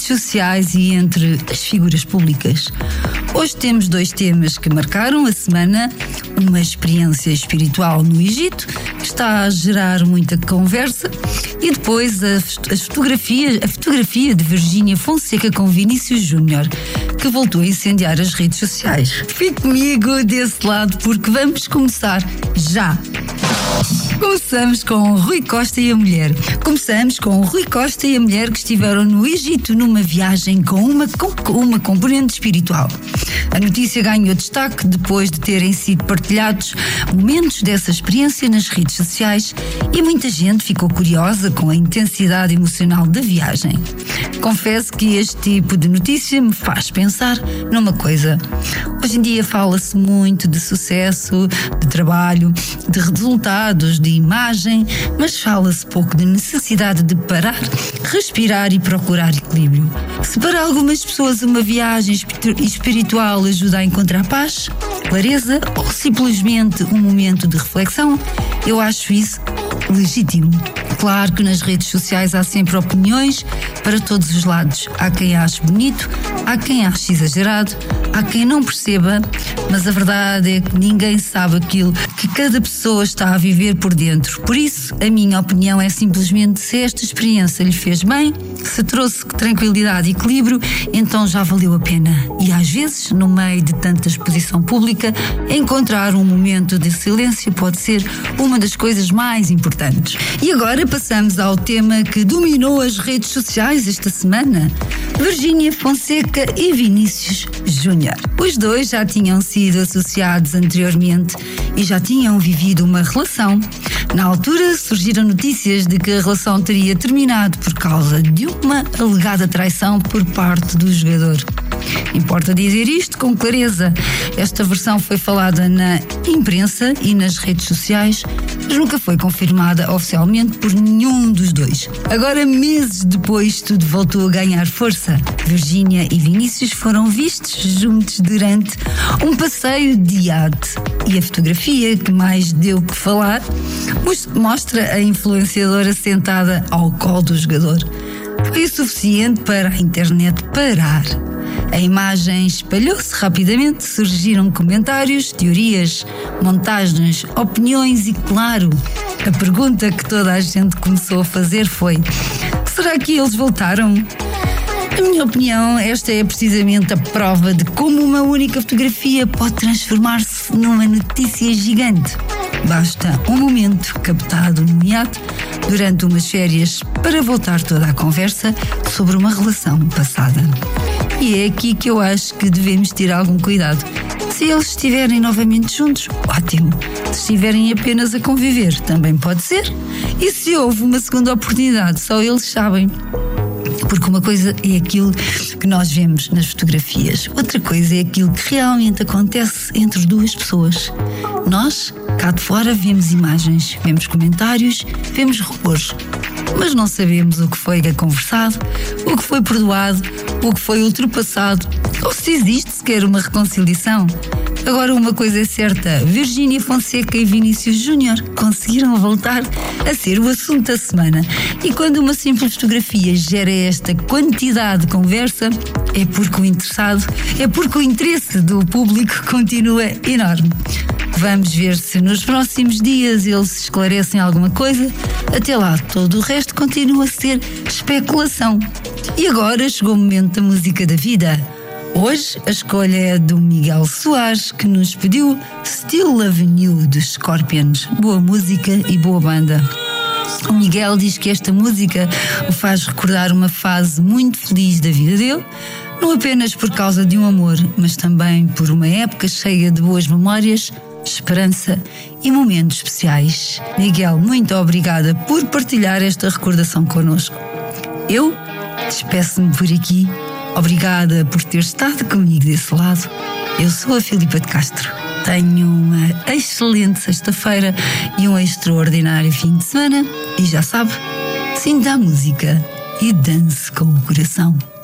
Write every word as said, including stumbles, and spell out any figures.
sociais e entre as figuras públicas. Hoje temos dois temas que marcaram a semana: uma experiência espiritual no Egito, que está a gerar muita conversa, e depois a, as fotografias, a fotografia de Virgínia Fonseca com Vinícius Júnior, que voltou a incendiar as redes sociais. Fique comigo desse lado porque vamos começar já. Começamos com Rui Costa e a mulher. Começamos com Rui Costa e a mulher que estiveram no Egito numa viagem com uma, com uma componente espiritual. A notícia ganhou destaque depois de terem sido partilhados momentos dessa experiência nas redes sociais e muita gente ficou curiosa com a intensidade emocional da viagem. Confesso que este tipo de notícia me faz pensar numa coisa. Hoje em dia fala-se muito de sucesso, de trabalho, de resultados, de imagem, mas fala-se pouco de necessidade de parar, respirar e procurar equilíbrio. Se para algumas pessoas uma viagem espiritual ajuda a encontrar paz, clareza ou simplesmente um momento de reflexão, eu acho isso legítimo. Claro que nas redes sociais há sempre opiniões para todos os lados. Há quem ache bonito, há quem ache exagerado, há quem não perceba, mas a verdade é que ninguém sabe aquilo que cada pessoa está a viver por dentro. Por isso, a minha opinião é simplesmente: se esta experiência lhe fez bem, se trouxe tranquilidade e equilíbrio, então já valeu a pena. E às vezes, no meio de tanta exposição pública, encontrar um momento de silêncio pode ser uma das coisas mais importantes. E agora passamos ao tema que dominou as redes sociais esta semana: Virgínia Fonseca e Vinícius Júnior. Os dois já tinham sido associados anteriormente e já tinham vivido uma relação. Na altura surgiram notícias de que a relação teria terminado por causa de uma alegada traição por parte do jogador. Importa dizer isto com clareza. Esta versão foi falada na imprensa e nas redes sociais, mas nunca foi confirmada oficialmente por nenhum dos dois. Agora, meses depois, tudo voltou a ganhar força. Virgínia e Vinícius foram vistos juntos durante um passeio de iate. E a fotografia que mais deu que falar mostra a influenciadora sentada ao colo do jogador. Foi o suficiente para a internet parar. A imagem espalhou-se rapidamente, surgiram comentários, teorias, montagens, opiniões e, claro, a pergunta que toda a gente começou a fazer foi: será que eles voltaram? Na minha opinião, esta é precisamente a prova de como uma única fotografia pode transformar-se numa notícia gigante. Basta um momento captado no iate durante umas férias para voltar toda a conversa sobre uma relação passada. E é aqui que eu acho que devemos ter algum cuidado. Se eles estiverem novamente juntos, ótimo. Se estiverem apenas a conviver, também pode ser. E se houve uma segunda oportunidade, só eles sabem. Porque uma coisa é aquilo que nós vemos nas fotografias, outra coisa é aquilo que realmente acontece entre duas pessoas. Nós, cá de fora, vemos imagens, vemos comentários, vemos rumores, mas não sabemos o que foi conversado, o que foi perdoado, o que foi ultrapassado, ou se existe sequer uma reconciliação. Agora, uma coisa é certa: Virgínia Fonseca e Vinícius Júnior conseguiram voltar a ser o assunto da semana. E quando uma simples fotografia gera esta quantidade de conversa, é porque o interessado, é porque o interesse do público continua enorme. Vamos ver se nos próximos dias eles esclarecem alguma coisa. Até lá, todo o resto continua a ser especulação. E agora chegou o momento da música da vida. Hoje a escolha é do Miguel Soares, que nos pediu Still Loving You, dos Scorpions. Boa música e boa banda. O Miguel diz que esta música o faz recordar uma fase muito feliz da vida dele, não apenas por causa de um amor, mas também por uma época cheia de boas memórias, esperança e momentos especiais. Miguel, muito obrigada por partilhar esta recordação connosco. Eu despeço-me por aqui. Obrigada por ter estado comigo desse lado. Eu sou a Filipa de Castro. Tenho uma excelente sexta-feira e um extraordinário fim de semana. E já sabe, sinta a música e dance com o coração.